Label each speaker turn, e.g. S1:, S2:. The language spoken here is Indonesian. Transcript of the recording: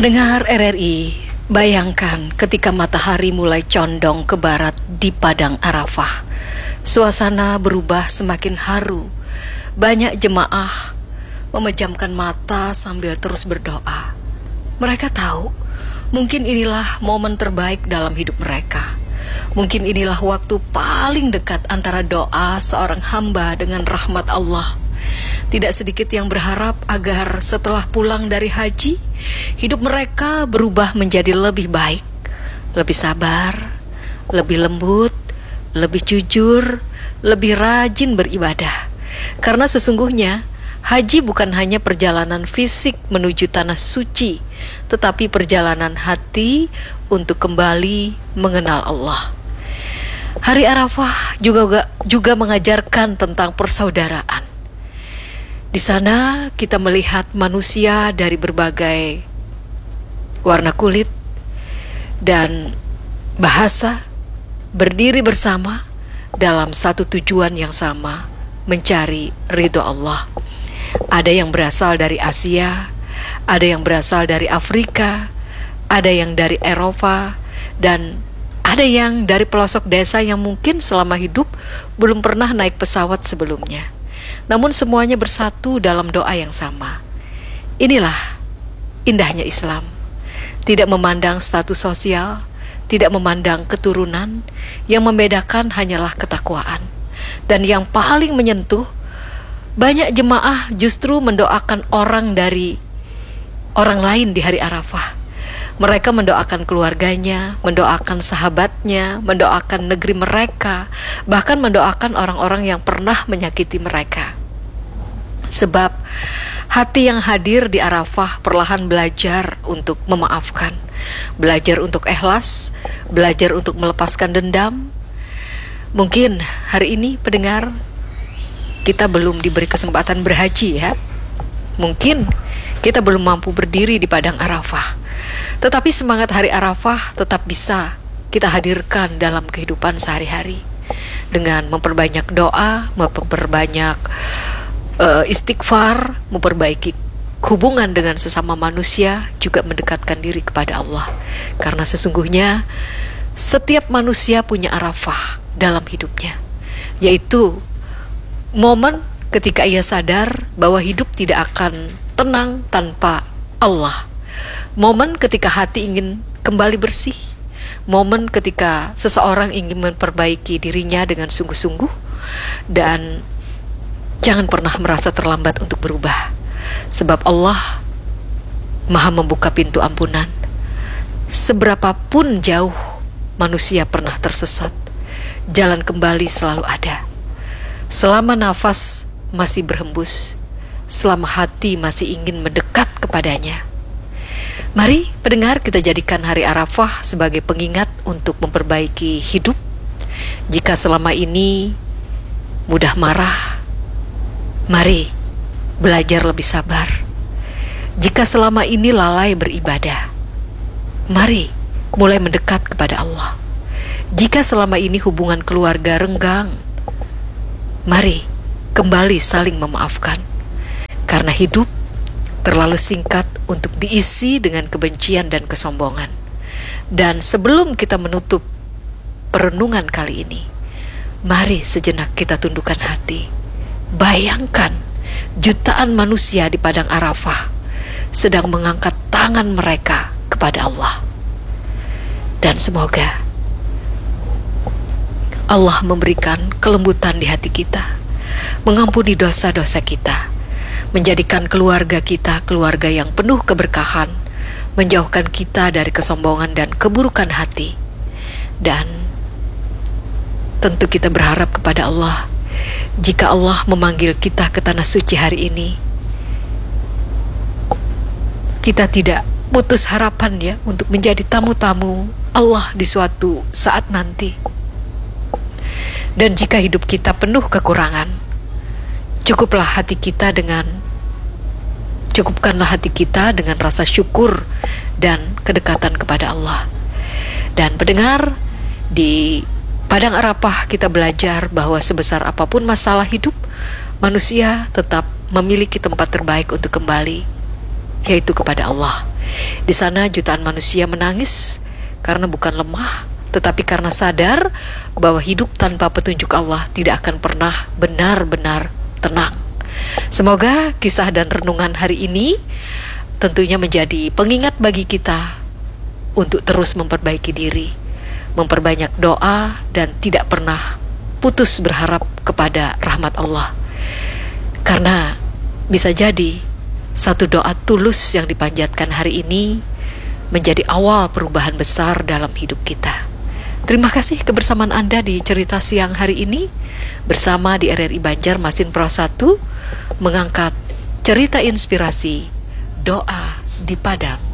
S1: Pendengar RRI, bayangkan ketika matahari mulai condong ke barat di Padang Arafah. Suasana berubah semakin haru. Banyak jemaah memejamkan mata sambil terus berdoa. Mereka tahu, mungkin inilah momen terbaik dalam hidup mereka. Mungkin inilah waktu paling dekat antara doa seorang hamba dengan rahmat Allah. Tidak sedikit yang berharap agar setelah pulang dari haji, hidup mereka berubah menjadi lebih baik, lebih sabar, lebih lembut, lebih jujur, lebih rajin beribadah. Karena sesungguhnya haji bukan hanya perjalanan fisik menuju tanah suci, tetapi perjalanan hati untuk kembali mengenal Allah. Hari Arafah juga mengajarkan tentang persaudaraan. Di sana kita melihat manusia dari berbagai warna kulit dan bahasa berdiri bersama dalam satu tujuan yang sama, mencari ridho Allah. Ada yang berasal dari Asia, ada yang berasal dari Afrika, ada yang dari Eropa, dan ada yang dari pelosok desa yang mungkin selama hidup belum pernah naik pesawat sebelumnya. Namun semuanya bersatu dalam doa yang sama. Inilah indahnya Islam. Tidak memandang status sosial, tidak memandang keturunan, yang membedakan hanyalah ketakwaan. Dan yang paling menyentuh, banyak jemaah justru mendoakan orang dari orang lain di hari Arafah. Mereka mendoakan keluarganya, mendoakan sahabatnya, mendoakan negeri mereka, bahkan mendoakan orang-orang yang pernah menyakiti mereka. Sebab hati yang hadir di Arafah perlahan belajar untuk memaafkan, belajar untuk ikhlas, belajar untuk melepaskan dendam. Mungkin hari ini pendengar, kita belum diberi kesempatan berhaji ya. Mungkin kita belum mampu berdiri di Padang Arafah. Tetapi semangat hari Arafah tetap bisa kita hadirkan dalam kehidupan sehari-hari. Dengan memperbanyak doa, memperbanyak istighfar, memperbaiki hubungan dengan sesama manusia, juga mendekatkan diri kepada Allah. Karena sesungguhnya setiap manusia punya Arafah dalam hidupnya, yaitu momen ketika ia sadar bahwa hidup tidak akan tenang tanpa Allah. Momen ketika hati ingin kembali bersih, momen ketika seseorang ingin memperbaiki dirinya dengan sungguh-sungguh, dan jangan pernah merasa terlambat untuk berubah, sebab Allah Maha membuka pintu ampunan. Seberapapun jauh manusia pernah tersesat, jalan kembali selalu ada. Selama nafas masih berhembus, selama hati masih ingin mendekat kepadanya. Mari pendengar, kita jadikan hari Arafah sebagai pengingat untuk memperbaiki hidup. Jika selama ini mudah marah, mari belajar lebih sabar. Jika selama ini lalai beribadah, mari mulai mendekat kepada Allah. Jika selama ini hubungan keluarga renggang, mari kembali saling memaafkan. Karena hidup terlalu singkat untuk diisi dengan kebencian dan kesombongan. Dan sebelum kita menutup perenungan kali ini, mari sejenak kita tundukkan hati. Bayangkan jutaan manusia di Padang Arafah sedang mengangkat tangan mereka kepada Allah. Dan semoga Allah memberikan kelembutan di hati kita, mengampuni dosa-dosa kita, menjadikan keluarga kita keluarga yang penuh keberkahan, menjauhkan kita dari kesombongan dan keburukan hati. Dan tentu kita berharap kepada Allah, jika Allah memanggil kita ke tanah suci hari ini, kita tidak putus harapan ya untuk menjadi tamu-tamu Allah di suatu saat nanti. Dan jika hidup kita penuh kekurangan, cukupkanlah hati kita dengan rasa syukur dan kedekatan kepada Allah. Dan pendengar, di Padang Arafah kita belajar bahwa sebesar apapun masalah hidup, manusia tetap memiliki tempat terbaik untuk kembali, yaitu kepada Allah. Di sana jutaan manusia menangis karena bukan lemah, tetapi karena sadar bahwa hidup tanpa petunjuk Allah tidak akan pernah benar-benar tenang. Semoga kisah dan renungan hari ini tentunya menjadi pengingat bagi kita untuk terus memperbaiki diri, memperbanyak doa, dan tidak pernah putus berharap kepada rahmat Allah. Karena bisa jadi satu doa tulus yang dipanjatkan hari ini menjadi awal perubahan besar dalam hidup kita. Terima kasih kebersamaan Anda di cerita siang hari ini bersama di RRI Banjarmasin Pro 1 mengangkat cerita inspirasi doa di Padang.